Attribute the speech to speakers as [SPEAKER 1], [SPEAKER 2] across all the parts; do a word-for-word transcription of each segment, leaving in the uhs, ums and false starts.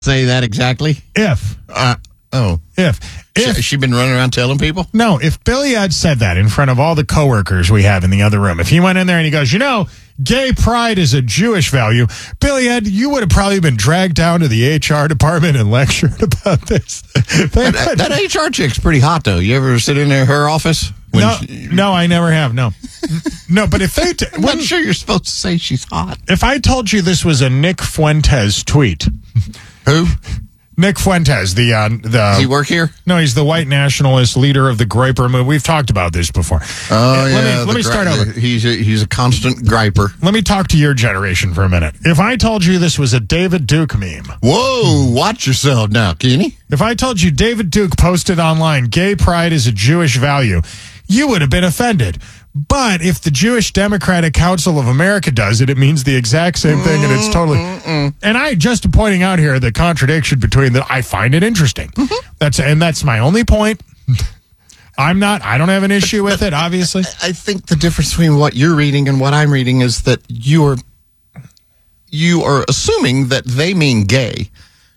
[SPEAKER 1] say that exactly?
[SPEAKER 2] If.
[SPEAKER 1] Uh, oh.
[SPEAKER 2] If. If.
[SPEAKER 1] She, she been running around telling people?
[SPEAKER 2] No, if Billy had said that in front of all the coworkers we have in the other room, if he went in there and he goes, you know, gay pride is a Jewish value, Billy Ed, you would have probably been dragged down to the H R department and lectured about this.
[SPEAKER 1] That, that, that H R chick's pretty hot, though. You ever sit in there, her office? When
[SPEAKER 2] No,
[SPEAKER 1] she,
[SPEAKER 2] no, I never have. No, no. But if they, t-
[SPEAKER 1] I'm not sure you're supposed to say she's hot.
[SPEAKER 2] if I told you this was a Nick Fuentes tweet,
[SPEAKER 1] Who?
[SPEAKER 2] Nick Fuentes, the uh, the
[SPEAKER 1] Does he work here?
[SPEAKER 2] no, he's the white nationalist leader of the Groyper movement. We've talked about this before.
[SPEAKER 1] Oh,
[SPEAKER 2] Uh,
[SPEAKER 1] yeah.
[SPEAKER 2] Let me let
[SPEAKER 1] the
[SPEAKER 2] me
[SPEAKER 1] gri-
[SPEAKER 2] start over.
[SPEAKER 1] the- He's a, he's a constant griper.
[SPEAKER 2] Let me talk to your generation for a minute. If I told you this was a David Duke meme,
[SPEAKER 1] Whoa, watch yourself now, Kenny.
[SPEAKER 2] if I told you David Duke posted online, gay pride is a Jewish value, you would have been offended. But if the Jewish Democratic Council of America does it, it means the exact same thing, and it's totally. Mm-mm. And I just pointing out here the contradiction between that. I find it interesting. Mm-hmm. That's and that's my only point. I'm not. I don't have an issue with it. Obviously,
[SPEAKER 1] I think the difference between what you're reading and what I'm reading is that you're you are assuming that they mean gay,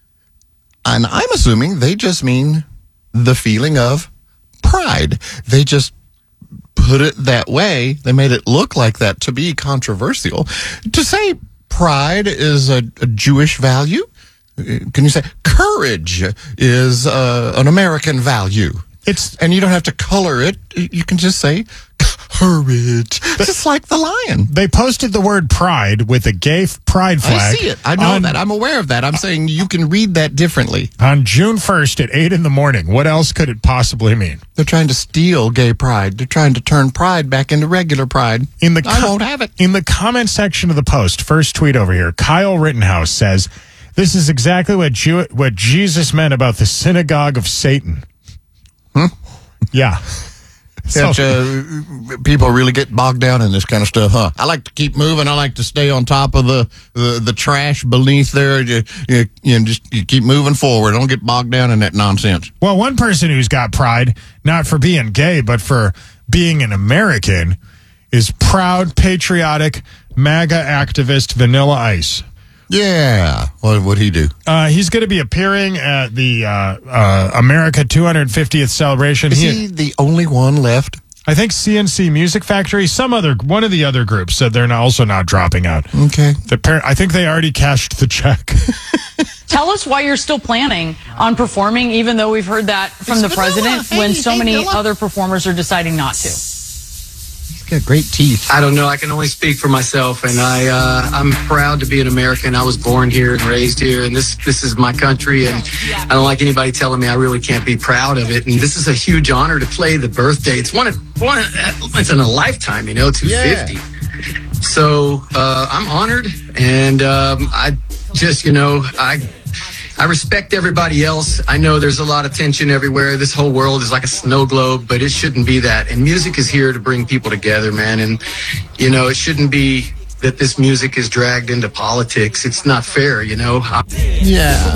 [SPEAKER 1] and I'm assuming they just mean the feeling of pride. They just put it that way. They made it look like that to be controversial. To say pride is a, a Jewish value, can you say courage is uh, an American value?
[SPEAKER 2] it's
[SPEAKER 1] And you don't have to color it. You can just say courage. Just like the lion.
[SPEAKER 2] they posted the word pride with a gay f- pride flag.
[SPEAKER 1] I see it. I know
[SPEAKER 2] on,
[SPEAKER 1] that. I'm aware of that. I'm saying you can read that differently.
[SPEAKER 2] on June first at eight in the morning. What else could it possibly mean?
[SPEAKER 1] They're trying to steal gay pride. They're trying to turn pride back into regular pride.
[SPEAKER 2] In the
[SPEAKER 1] I
[SPEAKER 2] com-
[SPEAKER 1] won't have it.
[SPEAKER 2] In the comment section of the post, first tweet over here, Kyle Rittenhouse says, "This is exactly what Jew- what Jesus meant about the synagogue of Satan."
[SPEAKER 1] Hmm?
[SPEAKER 2] Yeah. So,
[SPEAKER 1] That, uh, people really get bogged down in this kind of stuff, huh? I like to keep moving. I like to stay on top of the the, the trash beneath there. You, you, you know, just you keep moving forward. Don't get bogged down in that nonsense.
[SPEAKER 2] well, one person who's got pride, not for being gay, but for being an American, is proud, patriotic, MAGA activist Vanilla Ice.
[SPEAKER 1] Yeah. What would he do?
[SPEAKER 2] Uh, he's going to be appearing at the uh, uh, America two hundred fiftieth celebration.
[SPEAKER 1] Is
[SPEAKER 2] He-
[SPEAKER 1] he the only one left?
[SPEAKER 2] I think C N C Music Factory, some other, one of the other groups said they're not, also not dropping out.
[SPEAKER 1] Okay.
[SPEAKER 2] The par- I think they already cashed the check.
[SPEAKER 3] Tell us why you're still planning on performing, even though we've heard that from the president,
[SPEAKER 1] Hey,
[SPEAKER 3] when so
[SPEAKER 1] hey,
[SPEAKER 3] many
[SPEAKER 1] Vanilla.
[SPEAKER 3] other performers are deciding not to.
[SPEAKER 1] He's got great teeth.
[SPEAKER 4] I don't know. I can only speak for myself, and I uh, I'm proud to be an American. I was born here and raised here, and this this is my country. And I don't like anybody telling me I really can't be proud of it. And this is a huge honor to play the birthday. It's one of one. It's in a lifetime, you know, two fifty. So uh, I'm honored, and um, I just you know I. I respect everybody else. I know there's a lot of tension everywhere. This whole world is like a snow globe, but it shouldn't be that. And music is here to bring people together, man. And, you know, it shouldn't be that this music is dragged into politics. It's not fair, you know.
[SPEAKER 1] Yeah.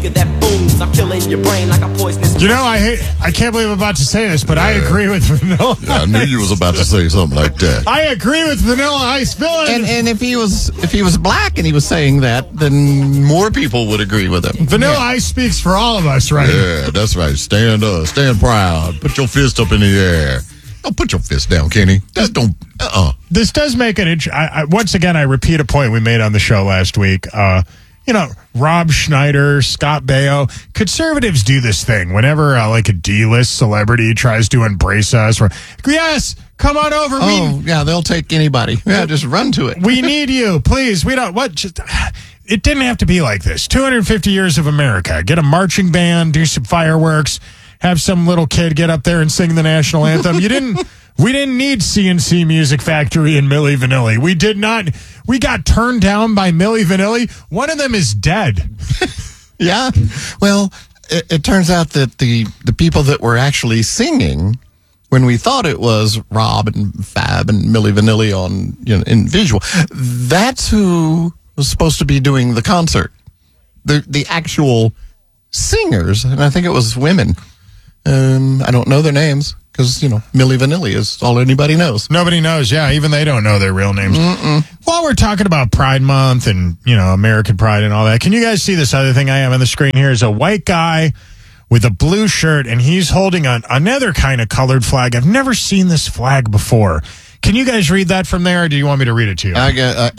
[SPEAKER 2] You know, I hate, I can't believe I'm about to say this, but I agree with Vanilla
[SPEAKER 1] I knew you was about to say something like that.
[SPEAKER 2] I agree with Vanilla Ice. Villain.
[SPEAKER 1] And and if he was if he was black and he was saying that, then more people would agree with him.
[SPEAKER 2] Vanilla Ice speaks for all of us, right?
[SPEAKER 1] Yeah, that's right. Stand up, stand proud. Put your fist up in the air. Don't put your fist down, Kenny. Just don't. Uh. uh
[SPEAKER 2] This does make it. int- I, I, once again, I repeat a point we made on the show last week. Uh, you know, Rob Schneider, Scott Baio, conservatives do this thing whenever uh, like a D-list celebrity tries to embrace us. Or, yes, come on over.
[SPEAKER 1] Oh, yeah, they'll take anybody. Yeah, just run to it.
[SPEAKER 2] We, we need you, please. We don't. What? Just. It didn't have to be like this. two hundred fifty years of America. Get a marching band, do some fireworks, have some little kid get up there and sing the national anthem. You didn't. We didn't need C N C Music Factory and Milli Vanilli. We did not. We got turned down by Milli Vanilli. One of them is dead.
[SPEAKER 1] Yeah. Well, it, it turns out that the the people that were actually singing, when we thought it was Rob and Fab and Milli Vanilli on you know in visual, that's who was supposed to be doing the concert. The the actual singers, and I think it was women. Um, I don't know their names. because, you know, Milli Vanilli is all anybody knows.
[SPEAKER 2] Nobody knows. Yeah, even they don't know their real names. Mm-mm. While we're talking about Pride Month and, you know, American Pride and all that, can you guys see this other thing I have on the screen here? Is a white guy with a blue shirt, and he's holding an, another kind of colored flag. I've never seen this flag before. Can you guys read that from there, or do you want me to read it to you?
[SPEAKER 1] I got uh,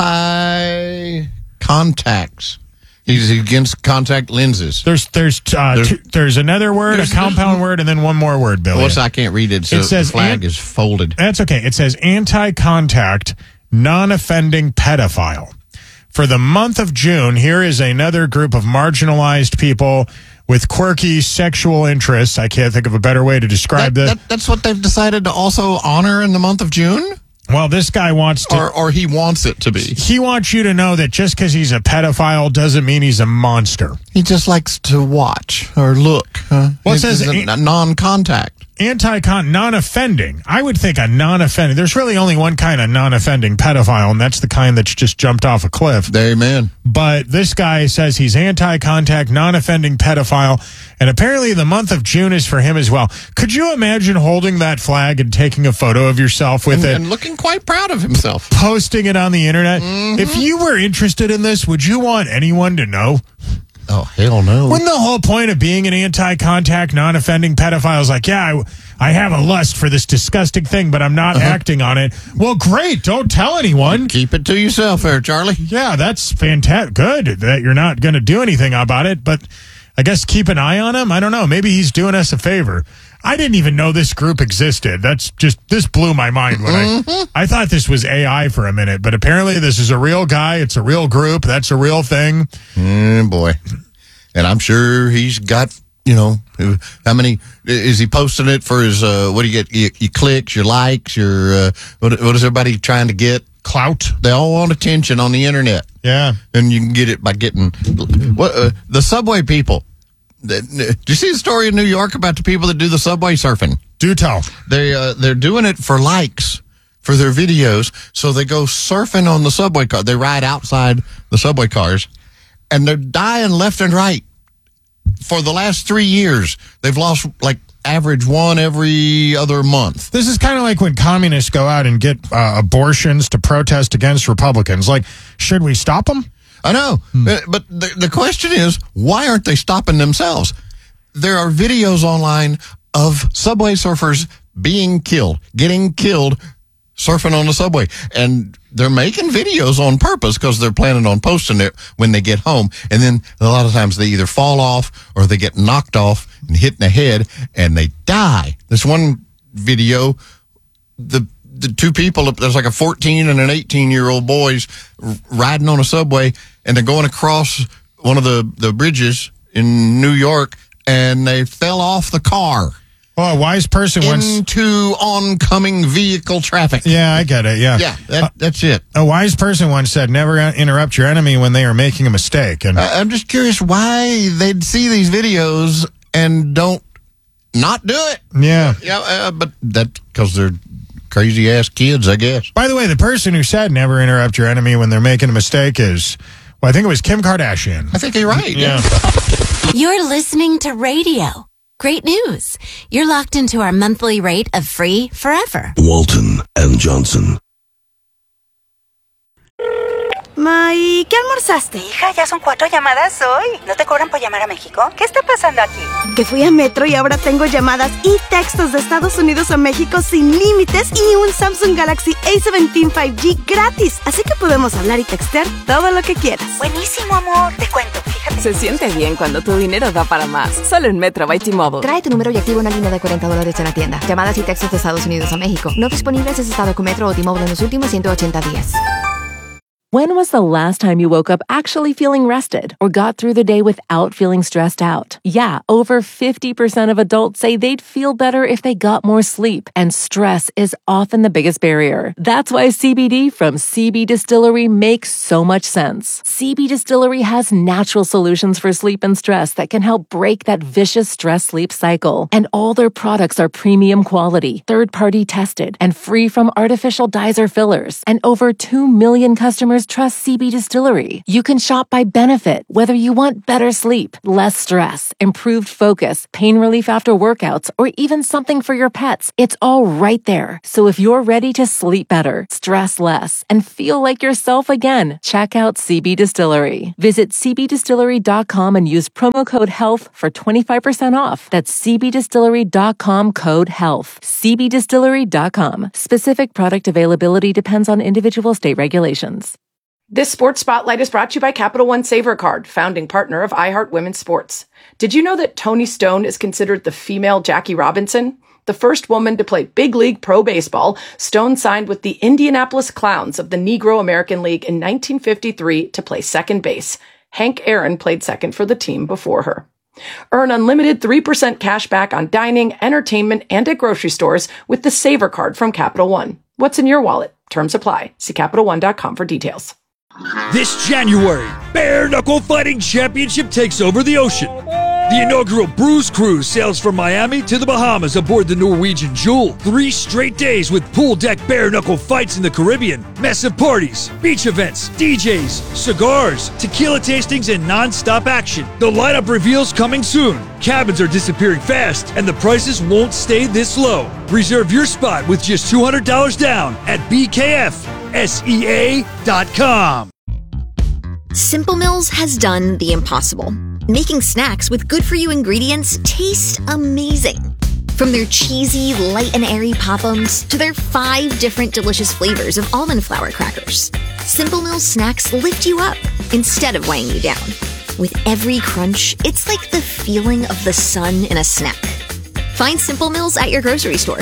[SPEAKER 1] anti-contacts. He's against contact lenses.
[SPEAKER 2] There's there's uh, there's, two, there's another word, there's, a compound word, and then one more word, Billy.
[SPEAKER 1] What's I can't read it, so it says the flag an, is folded.
[SPEAKER 2] That's okay. It says anti-contact, non-offending pedophile. For the month of June, here is another group of marginalized people with quirky sexual interests. I can't think of a better way to describe
[SPEAKER 1] that,
[SPEAKER 2] this.
[SPEAKER 1] That, that's what they've decided to also honor in the month of June?
[SPEAKER 2] Well, this guy wants to...
[SPEAKER 1] Or, or he wants it to be.
[SPEAKER 2] He wants you to know that just because he's a pedophile doesn't mean he's a monster.
[SPEAKER 1] He just likes to watch or look. Huh?
[SPEAKER 2] Well, it says...
[SPEAKER 1] A, a non-contact.
[SPEAKER 2] Anti-con, non-offending. I would think a non-offending. There's really only one kind of non-offending pedophile, and that's the kind that's just jumped off a cliff.
[SPEAKER 1] Amen.
[SPEAKER 2] But this guy says he's anti-contact, non-offending pedophile, and apparently the month of June is for him as well. Could you imagine holding that flag and taking a photo of yourself with
[SPEAKER 1] and,
[SPEAKER 2] it?
[SPEAKER 1] And looking quite proud of himself.
[SPEAKER 2] Posting it on the internet?
[SPEAKER 1] Mm-hmm.
[SPEAKER 2] If you were interested in this, would you want anyone to know?
[SPEAKER 1] Oh, hell no.
[SPEAKER 2] Wouldn't the whole point of being an anti-contact, non-offending pedophile is like, yeah, I, I have a lust for this disgusting thing, but I'm not uh-huh. acting on it. Well, great. Don't tell anyone.
[SPEAKER 1] Keep it to yourself there, Charlie.
[SPEAKER 2] Yeah, that's fantastic. Good that you're not going to do anything about it, but I guess keep an eye on him. I don't know. Maybe he's doing us a favor. I didn't even know this group existed. That's just, this blew my mind when mm-hmm. I, I thought this was A I for a minute, but apparently this is a real guy. It's a real group. That's a real thing.
[SPEAKER 1] Mm, boy. And I'm sure he's got, you know, how many, is he posting it for his, uh, what do you get, your, your clicks, your likes, your, uh, what, what is everybody trying to get?
[SPEAKER 2] Clout.
[SPEAKER 1] They all want attention on the internet.
[SPEAKER 2] Yeah.
[SPEAKER 1] And you can get it by getting, what, uh, the subway people. Did you see the story in New York about the people that do the subway surfing?
[SPEAKER 2] Do tell.
[SPEAKER 1] They, uh, they're doing it for likes for their videos. So they go surfing on the subway car. They ride outside the subway cars and they're dying left and right. For the last three years, they've lost like average one every other month.
[SPEAKER 2] This is kind of like when communists go out and get uh, abortions to protest against Republicans. Like, should we stop them?
[SPEAKER 1] I know, hmm. but the, the question is, why aren't they stopping themselves? There are videos online of subway surfers being killed, getting killed, surfing on the subway. And they're making videos on purpose because they're planning on posting it when they get home. And then a lot of times they either fall off or they get knocked off and hit in the head and they die. This one video, the the two people, there's like a fourteen and an eighteen year old boys riding on a subway, and they're going across one of the, the bridges in New York, and they fell off the car.
[SPEAKER 2] Well, a wise person once...
[SPEAKER 1] Into oncoming vehicle traffic.
[SPEAKER 2] Yeah, I get it, yeah.
[SPEAKER 1] Yeah, that,
[SPEAKER 2] uh,
[SPEAKER 1] that's it.
[SPEAKER 2] A wise person once said, never interrupt your enemy when they are making a mistake. And
[SPEAKER 1] uh, I'm just curious why they'd see these videos and don't not do it.
[SPEAKER 2] Yeah.
[SPEAKER 1] Yeah, uh, but that's because they're crazy-ass kids, I guess.
[SPEAKER 2] By the way, the person who said never interrupt your enemy when they're making a mistake is, well, I think it was Kim Kardashian.
[SPEAKER 1] I think you're right.
[SPEAKER 2] Yeah.
[SPEAKER 5] You're listening to radio. Great news. You're locked into our monthly rate of free forever.
[SPEAKER 6] Walton and Johnson.
[SPEAKER 7] May, ¿qué almorzaste?
[SPEAKER 8] Hija, ya son cuatro llamadas hoy. ¿No te cobran por llamar a México? ¿Qué está pasando aquí?
[SPEAKER 7] Que fui a Metro y ahora tengo llamadas y textos de Estados Unidos a México sin límites y un Samsung Galaxy A diecisiete cinco G gratis. Así que podemos hablar y textear todo lo que quieras.
[SPEAKER 8] Buenísimo, amor. Te cuento, fíjate.
[SPEAKER 9] Se siente bien cuando tu dinero da para más. Solo en Metro by T-Mobile.
[SPEAKER 10] Trae tu número y activa una línea de cuarenta dólares en la tienda. Llamadas y textos de Estados Unidos a México. No disponibles en estado con Metro o T-Mobile en los últimos ciento ochenta días.
[SPEAKER 11] When was the last time you woke up actually feeling rested or got through the day without feeling stressed out? Yeah, over fifty percent of adults say they'd feel better if they got more sleep, and stress is often the biggest barrier. That's why C B D from C B Distillery makes so much sense. C B Distillery has natural solutions for sleep and stress that can help break that vicious stress-sleep cycle. And all their products are premium quality, third-party tested, and free from artificial dyes or fillers. And over two million customers just trust C B Distillery. You can shop by benefit, whether you want better sleep, less stress, improved focus, pain relief after workouts, or even something for your pets. It's all right there. So if you're ready to sleep better, stress less, and feel like yourself again, check out C B Distillery. Visit c b distillery dot com and use promo code HEALTH for twenty-five percent off. That's c b distillery dot com code HEALTH. c b distillery dot com. Specific product availability depends on individual state regulations.
[SPEAKER 12] This Sports Spotlight is brought to you by Capital One Saver Card, founding partner of iHeart Women's Sports. Did you know that Toni Stone is considered the female Jackie Robinson? The first woman to play big league pro baseball, Stone signed with the Indianapolis Clowns of the Negro American League in nineteen fifty-three to play second base. Hank Aaron played second for the team before her. Earn unlimited three percent cash back on dining, entertainment, and at grocery stores with the Saver Card from Capital One. What's in your wallet? Terms apply. See Capital One dot com for details.
[SPEAKER 13] This January, Bare Knuckle Fighting Championship takes over the ocean. The inaugural Bruise Cruise sails from Miami to the Bahamas aboard the Norwegian Jewel. Three straight days with pool deck bare knuckle fights in the Caribbean, massive parties, beach events, D Js, cigars, tequila tastings, and non-stop action. The lineup reveals coming soon. Cabins are disappearing fast, and the prices won't stay this low. Reserve your spot with just two hundred dollars down at b k f s e a dot com.
[SPEAKER 14] Simple Mills has done the impossible. Making snacks with good-for-you ingredients taste amazing. From their cheesy, light and airy Pop-Ums to their five different delicious flavors of almond flour crackers, Simple Mills snacks lift you up instead of weighing you down. With every crunch, it's like the feeling of the sun in a snack. Find Simple Mills at your grocery store.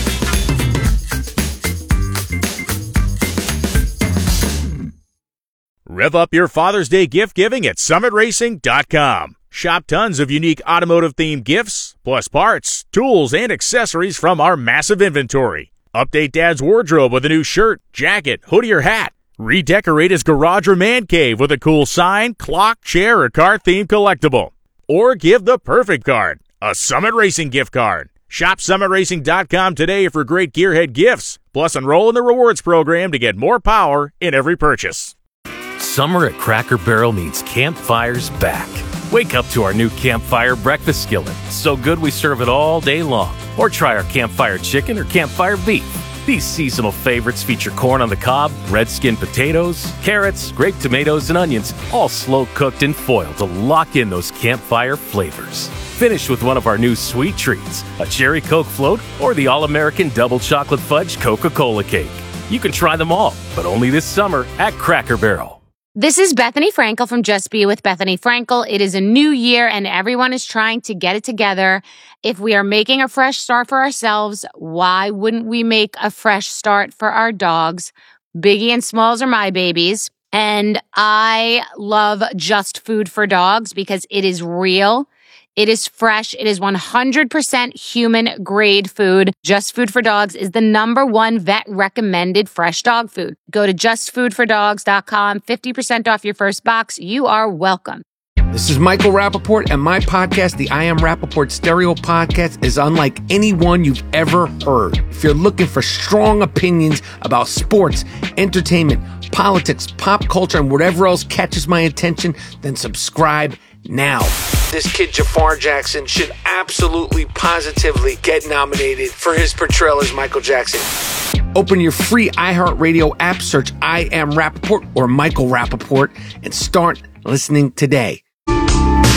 [SPEAKER 15] Rev up your Father's Day gift giving at summit racing dot com. Shop tons of unique automotive-themed gifts, plus parts, tools, and accessories from our massive inventory. Update Dad's wardrobe with a new shirt, jacket, hoodie, or hat. Redecorate his garage or man cave with a cool sign, clock, chair, or car-themed collectible. Or give the perfect card, a Summit Racing gift card. Shop summit racing dot com today for great gearhead gifts. Plus, enroll in the rewards program to get more power in every purchase.
[SPEAKER 16] Summer at Cracker Barrel means campfires back. Wake up to our new Campfire breakfast skillet. So good we serve it all day long. Or try our Campfire chicken or Campfire beef. These seasonal favorites feature corn on the cob, red skin potatoes, carrots, grape tomatoes, and onions, all slow cooked in foil to lock in those campfire flavors. Finish with one of our new sweet treats, a cherry Coke float or the all-American double chocolate fudge Coca-Cola cake. You can try them all, but only this summer at Cracker Barrel.
[SPEAKER 17] This is Bethany Frankel from Just Be With Bethany Frankel. It is a new year and everyone is trying to get it together. If we are making a fresh start for ourselves, why wouldn't we make a fresh start for our dogs? Biggie and Smalls are my babies. And I love Just Food for Dogs because it is real. It is fresh. It is one hundred percent human grade food. Just Food for Dogs is the number one vet recommended fresh dog food. Go to just food for dogs dot com. fifty percent off your first box. You are welcome.
[SPEAKER 18] This is Michael Rappaport, and my podcast, the I Am Rappaport Stereo Podcast, is unlike any one you've ever heard. If you're looking for strong opinions about sports, entertainment, politics, pop culture, and whatever else catches my attention, then subscribe now. This kid, Jafar Jackson, should absolutely, positively get nominated for his portrayal as Michael Jackson. Open your free iHeartRadio app, search I Am Rappaport or Michael Rappaport, and start listening today.